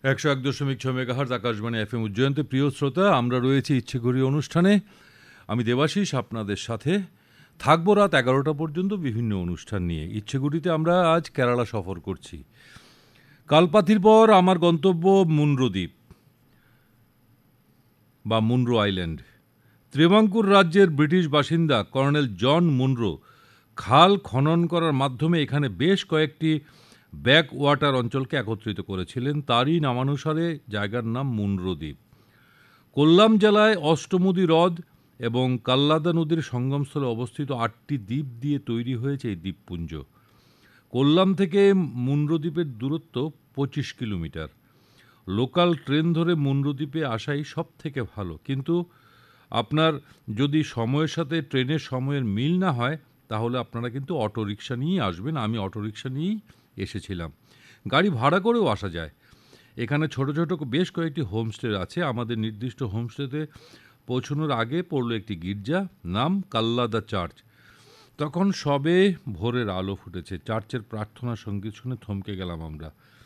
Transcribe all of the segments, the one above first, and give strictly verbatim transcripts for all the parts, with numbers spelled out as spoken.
একশো এক দশমিক ছয় মেগাহার্জ আকাশবাণী এফ এম উজ্জয়ন্তে। প্রিয় শ্রোতা, আমরা রয়েছি ইচ্ছেঘুরি অনুষ্ঠানে। আমি দেবাশিস আপনাদের সাথে থাকবো রাত এগারোটা পর্যন্ত বিভিন্ন অনুষ্ঠান নিয়ে। ইচ্ছেঘুরিতে আমরা আজ কেরালা সফর করছি। কালপাথির পর আমার গন্তব্য মুনরো দ্বীপ বা মুনরো আইল্যান্ড। ত্রিবাঙ্কুর রাজ্যের ব্রিটিশ বাসিন্দা কর্নেল জন মুনরো খাল খনন করার মাধ্যমে এখানে বেশ কয়েকটি ব্যাক ওয়াটার অঞ্চলকে একত্রিত করেছিলেন। তারই নামানুসারে জায়গার নাম মুনরো দ্বীপ। কোল্লাম জেলায় অষ্টমুদি হ্রদ এবং কাল্লাদা নদীর সঙ্গমস্থলে অবস্থিত আটটি দ্বীপ দিয়ে তৈরি হয়েছে এই দ্বীপপুঞ্জ। কোল্লাম থেকে মুনরো দ্বীপের দূরত্ব পঁচিশ কিলোমিটার। লোকাল ট্রেন ধরে মুনরো দ্বীপে আসাই সব থেকে ভালো, কিন্তু আপনার যদি সময়ের সাথে ট্রেনের সময়ের মিল না হয় তাহলে আপনারা কিন্তু অটোরিকশা নিয়েই আসবেন। আমি অটোরিকশা নিয়েই এসেছিলাম। গাড়ি ভাড়া করেও আসা যায়। এখানে ছোট ছোট বেশ কয়েকটি হোমস্টে আছে। আমাদের নির্দিষ্ট হোমস্টেতে পৌঁছানোর আগে পড়লো একটি গির্জা, নাম কাল্লাদা চার্চ। তখন সবে ভোরের আলো ফুটেছে। চার্চের প্রার্থনা সঙ্গীত শুনে থমকে গেলাম আমরা।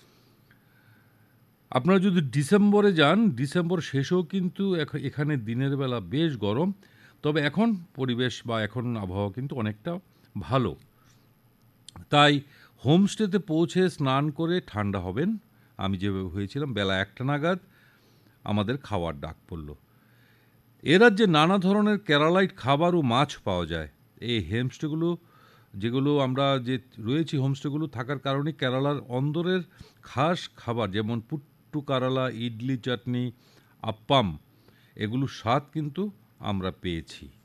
আপনারা যদি ডিসেম্বরে যান, ডিসেম্বর শেষেও কিন্তু এখানে দিনের বেলা বেশ গরম, তবে এখন পরিবেশ বা এখন আবহাওয়া কিন্তু অনেকটা ভালো। তাই হোমস্টেতে পৌঁছে স্নান করে ঠান্ডা হবেন। আমি যেভাবে হয়েছিলাম, বেলা একটা নাগাদ আমাদের খাওয়ার ডাক পড়ল। এ রাজ্যে নানা ধরনের কেরালাইট খাবার ও মাছ পাওয়া যায়। এই হোমস্টেগুলো যেগুলো আমরা যে রয়েছি, হোমস্টেগুলো থাকার কারণে কেরালার অন্দরের খাস খাবার যেমন পুট্টু কারালা, ইডলি চাটনি, আপ্পাম, এগুলোর স্বাদ কিন্তু আমরা পেয়েছি।